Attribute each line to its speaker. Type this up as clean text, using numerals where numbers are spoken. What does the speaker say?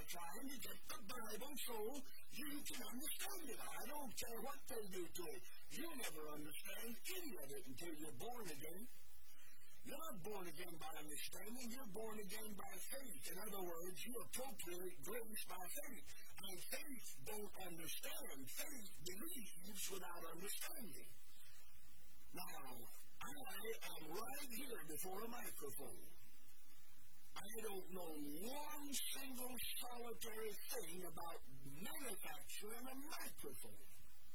Speaker 1: trying to get the Bible so you can understand it. I don't care what they do to it. You'll never understand any of it until you're born again. You're not born again by understanding. You're born again by faith. In other words, you appropriate grace by faith. And faith don't understand. Faith believes without understanding. Now, I am right here before a microphone. I don't know one single solitary thing about manufacturing a microphone.